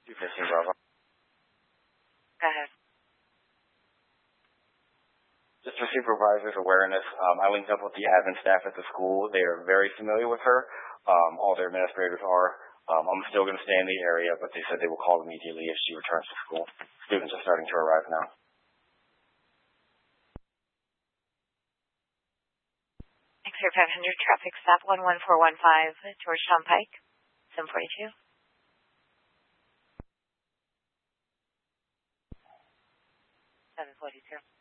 215 Bravo. Go ahead. Just for supervisors' awareness, I linked up with the admin staff at the school. They are very familiar with her. All their administrators are. I'm still going to stay in the area, but they said they will call immediately if she returns to school. Students are starting to arrive now. Exit 500, traffic stop 11415, Georgetown Pike, 742. 742.